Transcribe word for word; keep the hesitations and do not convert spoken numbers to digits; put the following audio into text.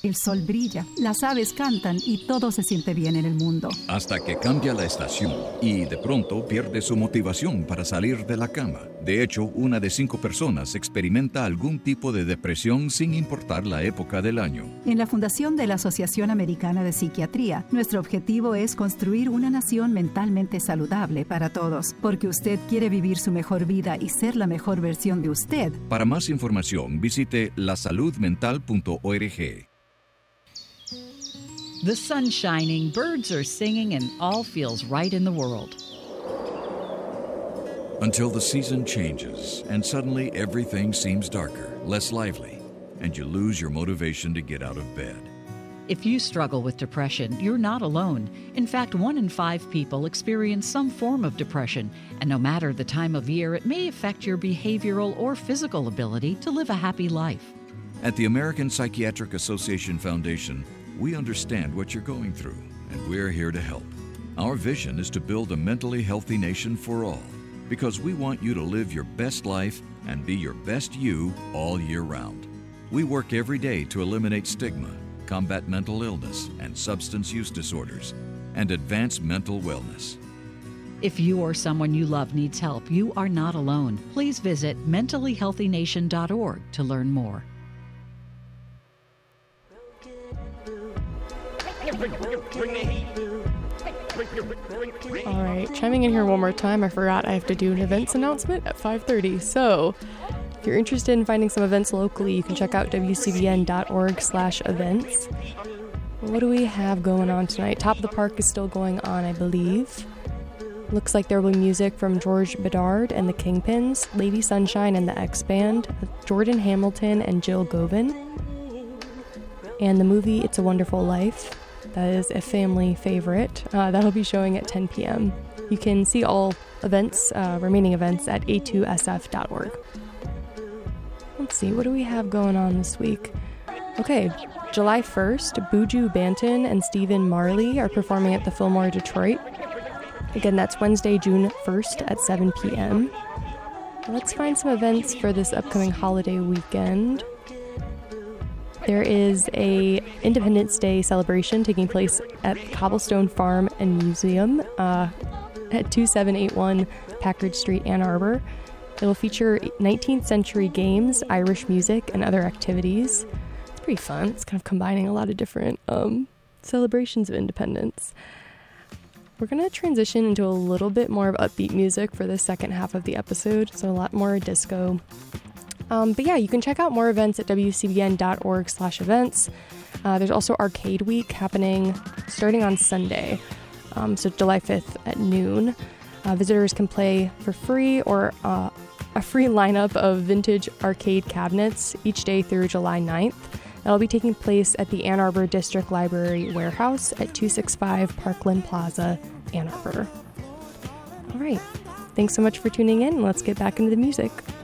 El sol brilla, las aves cantan y todo se siente bien en el mundo. Hasta que cambia la estación y de pronto pierde su motivación para salir de la cama. De hecho, una de cinco personas experimenta algún tipo de depresión sin importar la época del año. En la Fundación de la Asociación Americana de Psiquiatría, nuestro objetivo es construir una nación mentalmente saludable para todos, porque usted quiere vivir su mejor vida y ser la mejor versión de usted. Para más información, visite la salud mental punto org. The sun's shining, birds are singing, and all feels right in the world. Until the season changes, and suddenly everything seems darker, less lively, and you lose your motivation to get out of bed. If you struggle with depression, you're not alone. In fact, one in five people experience some form of depression, and no matter the time of year, it may affect your behavioral or physical ability to live a happy life. At the American Psychiatric Association Foundation, we understand what you're going through, and we're here to help. Our vision is to build a mentally healthy nation for all, because we want you to live your best life and be your best you all year round. We work every day to eliminate stigma, combat mental illness and substance use disorders, and advance mental wellness. If you or someone you love needs help, you are not alone. Please visit mentally healthy nation dot org to learn more. All right, chiming in here one more time, I forgot I have to do an events announcement at five thirty. So if you're interested in finding some events locally, you can check out w c b n dot org slash events. What do we have going on tonight? Top of the Park is still going on, I believe. Looks like there will be music from George Bedard and the Kingpins, Lady Sunshine and the X-Band, Jordan Hamilton and Jill Govin, and the movie It's a Wonderful Life. That is a family favorite. Uh, that'll be showing at ten p.m. You can see all events, uh, remaining events, at a two s f dot org. Let's see, what do we have going on this week? Okay, July first, Buju Banton and Stephen Marley are performing at the Fillmore Detroit. Again, that's Wednesday, June first at seven p.m. Let's find some events for this upcoming holiday weekend. There is a Independence Day celebration taking place at Cobblestone Farm and Museum uh, at twenty-seven eighty-one Packard Street, Ann Arbor. It'll feature nineteenth century games, Irish music, and other activities. It's pretty fun. It's kind of combining a lot of different um, celebrations of independence. We're going to transition into a little bit more of upbeat music for the second half of the episode, so a lot more disco. Um, but yeah, you can check out more events at w c b n dot org slash events. Uh, there's also Arcade Week happening starting on Sunday, um, so July fifth at noon. Uh, visitors can play for free or uh, a free lineup of vintage arcade cabinets each day through July ninth. That'll be taking place at the Ann Arbor District Library Warehouse at two sixty-five Parkland Plaza, Ann Arbor. All right, thanks so much for tuning in. Let's get back into the music.